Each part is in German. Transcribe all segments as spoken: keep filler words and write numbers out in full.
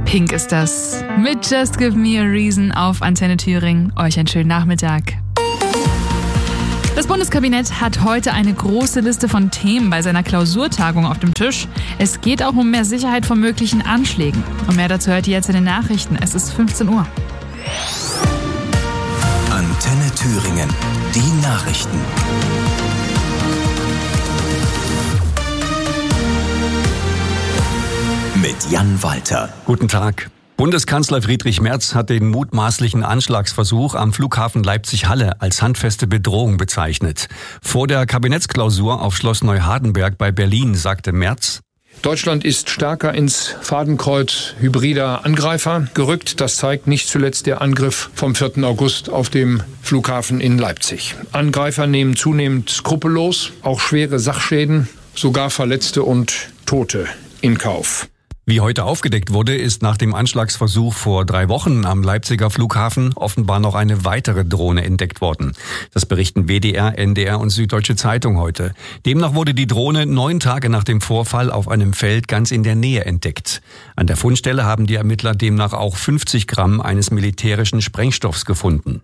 Pink ist das. Mit Just Give Me a Reason auf Antenne Thüringen. Euch einen schönen Nachmittag. Das Bundeskabinett hat heute eine große Liste von Themen bei seiner Klausurtagung auf dem Tisch. Es geht auch um mehr Sicherheit vor möglichen Anschlägen. Und mehr dazu hört ihr jetzt in den Nachrichten. Es ist fünfzehn Uhr. Antenne Thüringen. Die Nachrichten. Mit Jan Walter. Guten Tag. Bundeskanzler Friedrich Merz hat den mutmaßlichen Anschlagsversuch am Flughafen Leipzig-Halle als handfeste Bedrohung bezeichnet. Vor der Kabinettsklausur auf Schloss Neuhardenberg bei Berlin sagte Merz: Deutschland ist stärker ins Fadenkreuz hybrider Angreifer gerückt. Das zeigt nicht zuletzt der Angriff vom vierten August auf dem Flughafen in Leipzig. Angreifer nehmen zunehmend skrupellos auch schwere Sachschäden, sogar Verletzte und Tote in Kauf. Wie heute aufgedeckt wurde, ist nach dem Anschlagsversuch vor drei Wochen am Leipziger Flughafen offenbar noch eine weitere Drohne entdeckt worden. Das berichten W D R, N D R und Süddeutsche Zeitung heute. Demnach wurde die Drohne neun Tage nach dem Vorfall auf einem Feld ganz in der Nähe entdeckt. An der Fundstelle haben die Ermittler demnach auch fünfzig Gramm eines militärischen Sprengstoffs gefunden.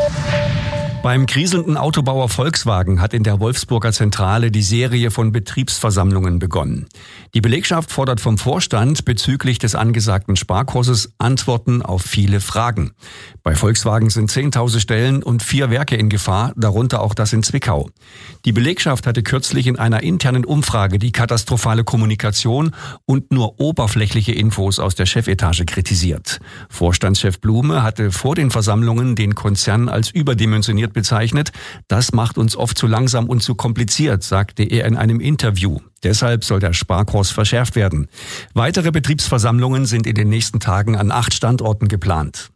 Beim kriselnden Autobauer Volkswagen hat in der Wolfsburger Zentrale die Serie von Betriebsversammlungen begonnen. Die Belegschaft fordert vom Vorstand bezüglich des angesagten Sparkurses Antworten auf viele Fragen. Bei Volkswagen sind zehntausend Stellen und vier Werke in Gefahr, darunter auch das in Zwickau. Die Belegschaft hatte kürzlich in einer internen Umfrage die katastrophale Kommunikation und nur oberflächliche Infos aus der Chefetage kritisiert. Vorstandschef Blume hatte vor den Versammlungen den Konzern als überdimensioniert bezeichnet. Das macht uns oft zu langsam und zu kompliziert, sagte er in einem Interview. Deshalb soll der Sparkurs verschärft werden. Weitere Betriebsversammlungen sind in den nächsten Tagen an acht Standorten geplant.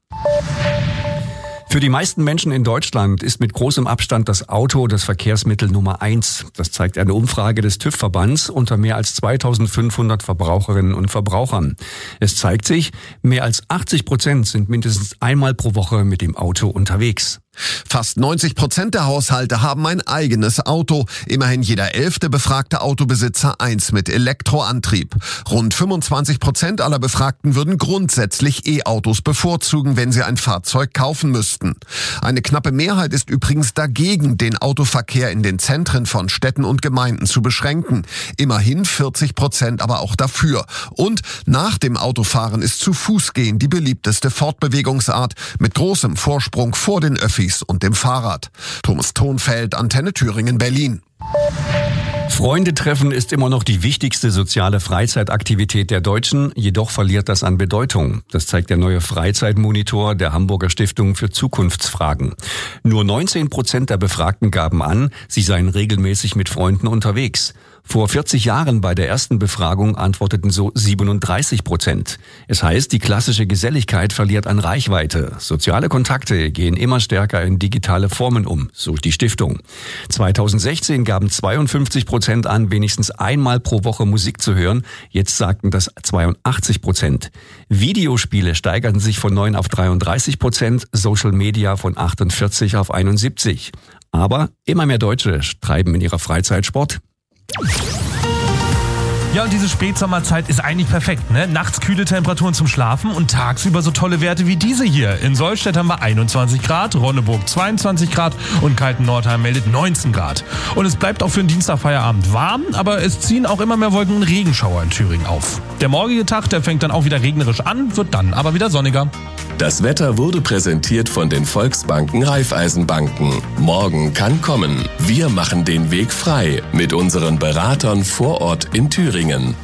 Für die meisten Menschen in Deutschland ist mit großem Abstand das Auto das Verkehrsmittel Nummer eins. Das zeigt eine Umfrage des TÜV-Verbands unter mehr als zweitausendfünfhundert Verbraucherinnen und Verbrauchern. Es zeigt sich, mehr als achtzig Prozent sind mindestens einmal pro Woche mit dem Auto unterwegs. Fast neunzig Prozent der Haushalte haben ein eigenes Auto. Immerhin jeder elfte befragte Autobesitzer eins mit Elektroantrieb. Rund fünfundzwanzig Prozent aller Befragten würden grundsätzlich E-Autos bevorzugen, wenn sie ein Fahrzeug kaufen müssten. Eine knappe Mehrheit ist übrigens dagegen, den Autoverkehr in den Zentren von Städten und Gemeinden zu beschränken. Immerhin vierzig Prozent aber auch dafür. Und nach dem Autofahren ist zu Fuß gehen die beliebteste Fortbewegungsart mit großem Vorsprung vor den Öffis und dem Fahrrad. Thomas Thonfeld, Antenne Thüringen, Berlin. Freunde treffen ist immer noch die wichtigste soziale Freizeitaktivität der Deutschen, jedoch verliert das an Bedeutung. Das zeigt der neue Freizeitmonitor der Hamburger Stiftung für Zukunftsfragen. Nur neunzehn Prozent der Befragten gaben an, sie seien regelmäßig mit Freunden unterwegs. Vor vierzig Jahren bei der ersten Befragung antworteten so siebenunddreißig Prozent. Es heißt, die klassische Geselligkeit verliert an Reichweite. Soziale Kontakte gehen immer stärker in digitale Formen um, so die Stiftung. zweitausendsechzehn gaben zweiundfünfzig Prozent an, wenigstens einmal pro Woche Musik zu hören. Jetzt sagten das zweiundachtzig Prozent. Videospiele steigerten sich von neun auf dreiunddreißig Prozent, Social Media von achtundvierzig auf einundsiebzig. Aber immer mehr Deutsche treiben in ihrer Freizeit Sport. Ja, und diese Spätsommerzeit ist eigentlich perfekt, ne? Nachts kühle Temperaturen zum Schlafen und tagsüber so tolle Werte wie diese hier. In Sollstedt haben wir einundzwanzig Grad, Ronneburg zweiundzwanzig Grad und Kalten-Nordheim meldet neunzehn Grad. Und es bleibt auch für den Dienstagfeierabend warm, aber es ziehen auch immer mehr Wolken und Regenschauer in Thüringen auf. Der morgige Tag, der fängt dann auch wieder regnerisch an, wird dann aber wieder sonniger. Das Wetter wurde präsentiert von den Volksbanken Raiffeisenbanken. Morgen kann kommen. Wir machen den Weg frei mit unseren Beratern vor Ort in Thüringen.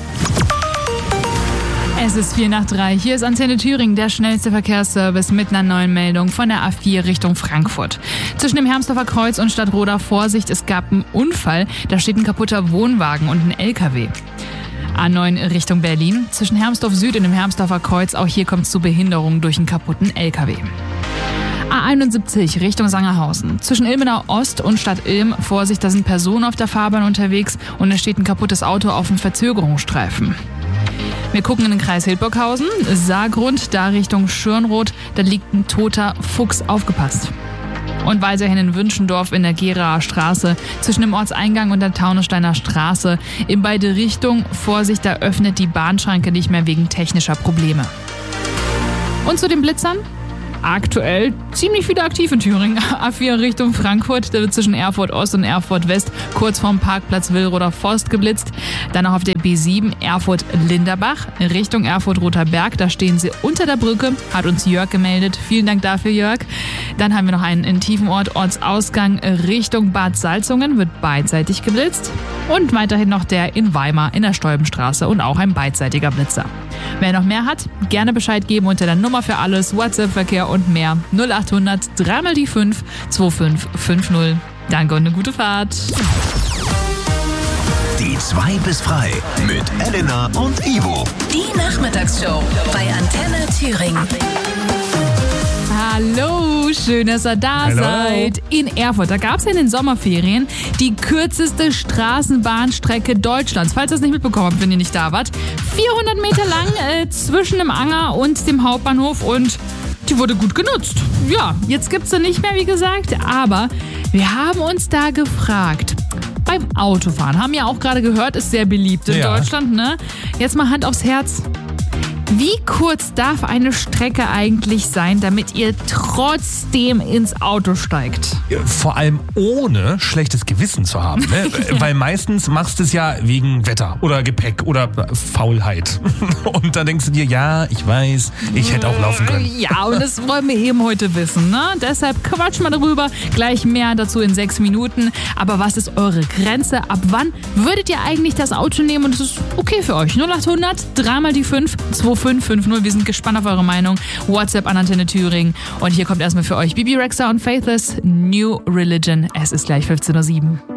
Es ist vier nach drei. Hier ist Antenne Thüringen, der schnellste Verkehrsservice mit einer neuen Meldung von der A vier Richtung Frankfurt. Zwischen dem Hermsdorfer Kreuz und Stadtroda Vorsicht, es gab einen Unfall. Da steht ein kaputter Wohnwagen und ein L K W. A neun Richtung Berlin. Zwischen Hermsdorf Süd und dem Hermsdorfer Kreuz, auch hier kommt es zu Behinderungen durch einen kaputten L K W. A einundsiebzig Richtung Sangerhausen. Zwischen Ilmenau Ost und Stadt Ilm, Vorsicht, da sind Personen auf der Fahrbahn unterwegs und es steht ein kaputtes Auto auf dem Verzögerungsstreifen. Wir gucken in den Kreis Hildburghausen. Saargrund, da Richtung Schirnroth, da liegt ein toter Fuchs. Aufgepasst. Und weiterhin in Wünschendorf in der Geraer Straße zwischen dem Ortseingang und der Taunussteiner Straße in beide Richtungen. Vorsicht, da öffnet die Bahnschranke nicht mehr wegen technischer Probleme. Und zu den Blitzern? Aktuell ziemlich wieder aktiv in Thüringen. A vier Richtung Frankfurt, da wird zwischen Erfurt Ost und Erfurt West kurz vorm Parkplatz Willroder Forst geblitzt. Dann noch auf der B sieben Erfurt-Linderbach Richtung Erfurt-Roter Berg. Da stehen sie unter der Brücke, hat uns Jörg gemeldet. Vielen Dank dafür, Jörg. Dann haben wir noch einen in Tiefenort, Ortsausgang Richtung Bad Salzungen, wird beidseitig geblitzt. Und weiterhin noch der in Weimar in der Stolbenstraße und auch ein beidseitiger Blitzer. Wer noch mehr hat, gerne Bescheid geben unter der Nummer für alles, WhatsApp-Verkehr und mehr null achthundert drei mal die fünf zwei fünf fünf null. Danke und eine gute Fahrt. Die zwei bis frei mit Elena und Ivo. Die Nachmittagsshow bei Antenne Thüringen. Hallo, schön, dass ihr da Hallo. seid. In Erfurt, da gab es ja in den Sommerferien die kürzeste Straßenbahnstrecke Deutschlands. Falls ihr es nicht mitbekommen habt, wenn ihr nicht da wart. vierhundert Meter lang äh, zwischen dem Anger und dem Hauptbahnhof und die wurde gut genutzt. Ja, jetzt gibt's sie nicht mehr, wie gesagt, aber wir haben uns da gefragt. Beim Autofahren, haben ja auch gerade gehört, ist sehr beliebt in Ja. Deutschland, ne? Jetzt mal Hand aufs Herz. Wie kurz darf eine Strecke eigentlich sein, damit ihr trotzdem ins Auto steigt? Vor allem ohne schlechtes Gewissen zu haben. Ne? Weil meistens machst du es ja wegen Wetter oder Gepäck oder Faulheit. Und dann denkst du dir, ja, ich weiß, ich hätte auch laufen können. Ja, und das wollen wir eben heute wissen, ne? Deshalb quatsch mal darüber. Gleich mehr dazu in sechs Minuten. Aber was ist eure Grenze? Ab wann würdet ihr eigentlich das Auto nehmen und es ist okay für euch? null achthundert drei mal die fünf zwei fünf fünf null. Wir sind gespannt auf eure Meinung. WhatsApp an Antenne Thüringen. Und hier kommt erstmal für euch Bibi Rexha und Faithless New Religion. Es ist gleich fünfzehn Uhr sieben.